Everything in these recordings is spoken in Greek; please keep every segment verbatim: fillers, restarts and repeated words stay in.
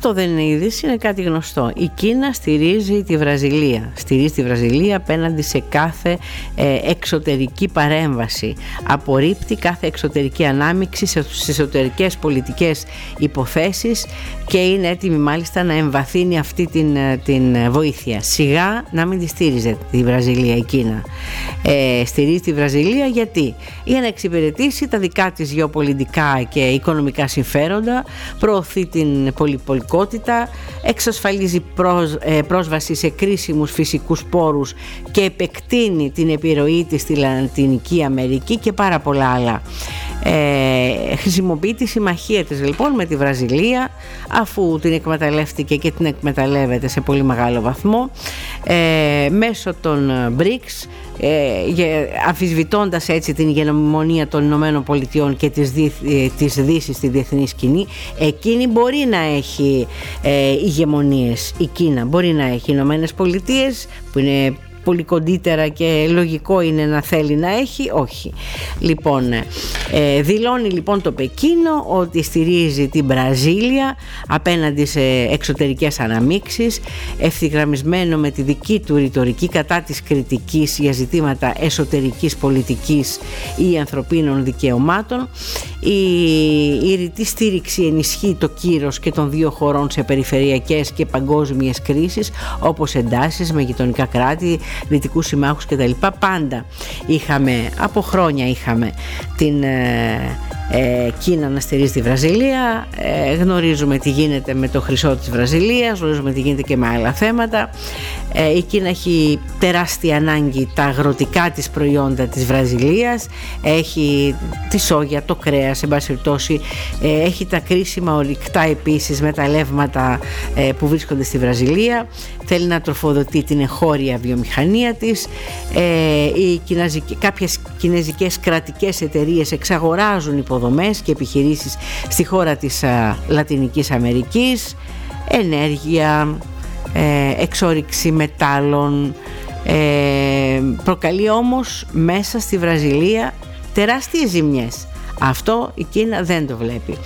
Αυτό δεν είναι είδηση, είναι κάτι γνωστό. Η Κίνα στηρίζει τη Βραζιλία. Στηρίζει τη Βραζιλία απέναντι σε κάθε ε, εξωτερική παρέμβαση. Απορρίπτει κάθε εξωτερική ανάμειξη στις εσωτερικές πολιτικές υποθέσεις και είναι έτοιμη μάλιστα να εμβαθύνει αυτή την, την βοήθεια. Σιγά να μην τη στήριζε τη Βραζιλία η Κίνα. Ε, στηρίζει τη Βραζιλία γιατί? Για να εξυπηρετήσει τα δικά της γεωπολιτικά και οικονομικά συμφέροντα, προωθεί την πολυπολικότητα, εξασφαλίζει πρόσ, ε, πρόσβαση σε κρίσιμους φυσικούς πόρους και επεκτείνει την επιρροή της στη Λατινική Αμερική και πάρα πολλά άλλα. Ε, χρησιμοποιεί τη συμμαχία της λοιπόν με τη Βραζιλία, αφού την εκμεταλλεύτηκε και την εκμεταλλεύεται σε πολύ μεγάλο βαθμό, ε, μέσω των μπρικς, ε, αμφισβητώντας έτσι την ηγεμονία των Ηνωμένων Πολιτειών και της, δι, ε, της Δύσης στη διεθνή σκηνή. Εκείνη μπορεί να έχει ε, ηγεμονίες, η Κίνα μπορεί να έχει. Οι Ηνωμένες Πολιτείες που είναι πολύ κοντύτερα και λογικό είναι να θέλει να έχει, όχι. Λοιπόν, ε, δηλώνει λοιπόν το Πεκίνο ότι στηρίζει την Βραζίλια απέναντι σε εξωτερικές αναμίξεις, ευθυγραμμισμένο με τη δική του ρητορική κατά της κριτικής για ζητήματα εσωτερικής πολιτικής ή ανθρωπίνων δικαιωμάτων. Η, η ρητή στήριξη ενισχύει το κύρος και των δύο χωρών σε περιφερειακές και παγκόσμιες κρίσεις, όπως εντάσεις με γειτονικά κράτη, δυτικούς συμμάχους κτλ. Πάντα είχαμε, από χρόνια είχαμε την ε, ε, Κίνα να στηρίζει τη Βραζιλία. Ε, γνωρίζουμε τι γίνεται με το χρυσό της Βραζιλίας, γνωρίζουμε τι γίνεται και με άλλα θέματα. Ε, η Κίνα έχει τεράστια ανάγκη τα αγροτικά της προϊόντα της Βραζιλίας, έχει τη σόγια, το κρέας, εν πάση περιπτώσει, ε, έχει τα κρίσιμα ορυκτά επίσης μεταλλεύματα ε, που βρίσκονται στη Βραζιλία, θέλει να τροφοδοτεί την εγχώρια βιομηχανία της. Ε, οι κιναζικ... κάποιες κινέζικες κρατικές εταιρείες εξαγοράζουν υποδομές και επιχειρήσεις στη χώρα της α, Λατινικής Αμερικής, ενέργεια, ε, εξόρυξη μετάλλων, ε, προκαλεί όμως μέσα στη Βραζιλία τεράστιες ζημιές. Αυτό η Κίνα δεν το βλέπει.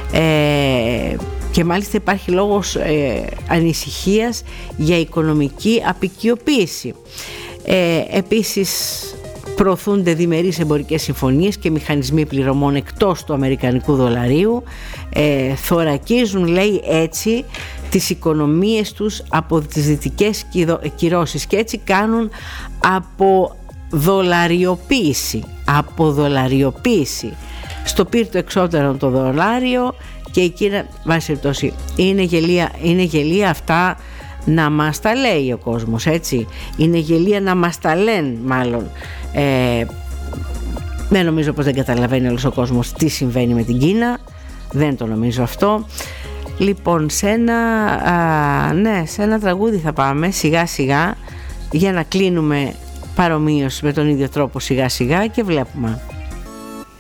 Ε, και μάλιστα υπάρχει λόγος ε, ανησυχίας για οικονομική απικιοποίηση. Ε, επίσης προωθούνται διμερείς εμπορικές συμφωνίες και μηχανισμοί πληρωμών εκτός του αμερικανικού δολαρίου, ε, θωρακίζουν, λέει, έτσι τις οικονομίες τους από τις δυτικές κυρώσεις και έτσι κάνουν από δολαριοποίηση, από δολαριοποίηση. Στο πήρ το εξώτερο το δολάριο και η Κίνα, βάσει περιπτώσει, είναι γελία, είναι γελία αυτά να μας τα λέει ο κόσμος, έτσι. Είναι γελία να μας τα λένε μάλλον. Ε, δεν νομίζω πως δεν καταλαβαίνει όλος ο κόσμος τι συμβαίνει με την Κίνα. Δεν το νομίζω αυτό. Λοιπόν, σε ένα, α, ναι, σε ένα τραγούδι θα πάμε σιγά σιγά για να κλείνουμε παρομοίως με τον ίδιο τρόπο σιγά σιγά και βλέπουμε.